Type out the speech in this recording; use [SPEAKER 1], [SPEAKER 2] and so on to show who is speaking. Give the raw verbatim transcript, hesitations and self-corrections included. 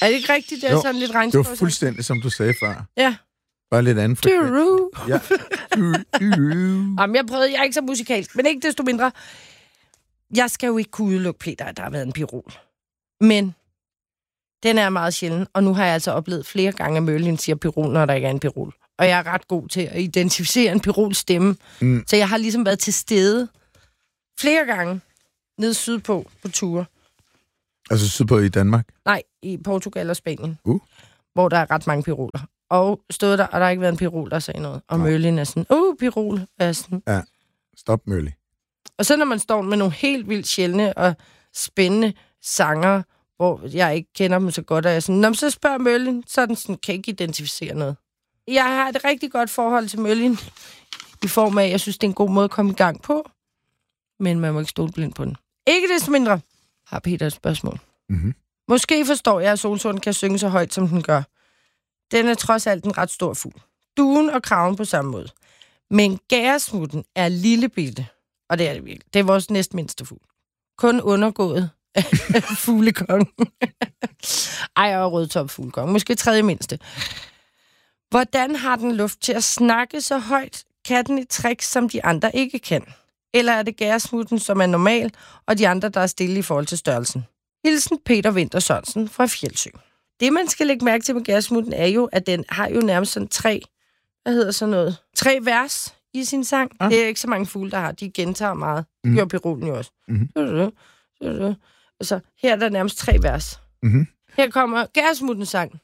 [SPEAKER 1] Er det ikke rigtigt? Det er
[SPEAKER 2] jo,
[SPEAKER 1] sådan lidt
[SPEAKER 2] det
[SPEAKER 1] regnskov.
[SPEAKER 2] var fuldstændig, som du sagde før.
[SPEAKER 1] Ja.
[SPEAKER 2] Bare lidt anden frekvens. Ja.
[SPEAKER 1] Jamen, jeg prøvede, jeg er ikke så musikalsk, men ikke desto mindre. Jeg skal jo ikke kunne udelukke, Peter, at der har været en pirol. Men den er meget sjælden, og nu har jeg altså oplevet flere gange, at Merlin siger pirol, når der ikke er en pirol. Og jeg er ret god til at identificere en pirols stemme. Mm. Så jeg har ligesom været til stede flere gange nede sydpå på ture.
[SPEAKER 2] Altså sydpå i Danmark?
[SPEAKER 1] Nej, i Portugal og Spanien.
[SPEAKER 2] Uh.
[SPEAKER 1] Hvor der er ret mange piroler. Og stod der, og der har ikke været en pirol, der sagde noget. Og Merlin er sådan, uh, pirol er sådan.
[SPEAKER 2] Ja, stop Merlin.
[SPEAKER 1] Og så når man står med nogle helt vildt sjældne og spændende sanger, hvor jeg ikke kender dem så godt, og jeg er sådan, nå, så spørger Merlin, så er den sådan, kan ikke identificere noget. Jeg har et rigtig godt forhold til Merlin, i form af, at jeg synes, det er en god måde at komme i gang på, men man må ikke stole blind på den. Ikke desto mindre har Peter et spørgsmål.
[SPEAKER 2] Mm-hmm.
[SPEAKER 1] Måske forstår jeg, at solsorten kan synge så højt, som den gør. Den er trods alt en ret stor fugl. Duen og kraven på samme måde. Men gæresmutten er lille bitte, og det er det virkelig. Det er vores næstmindste fugl. Kun undergået af fuglekongen. Ej, og rødtop fuglekongen. Måske tredje mindste. Hvordan har den luft til at snakke så højt? Kan den et trick, som de andre ikke kan? Eller er det gæresmutten, som er normal, og de andre, der er stille i forhold til størrelsen? Hilsen Peter Winther Sørensen fra Fjeldsø. Det, man skal lægge mærke til med gæresmutten, er jo, at den har jo nærmest sådan tre, hvad hedder sådan noget, tre vers i sin sang. Ja. Det er ikke så mange fugle, der har. De gentager meget. Det mm. gør pirolen jo også. Mm-hmm. Og så her er der nærmest tre vers.
[SPEAKER 2] Mm-hmm.
[SPEAKER 1] Her kommer gæresmuttens sang.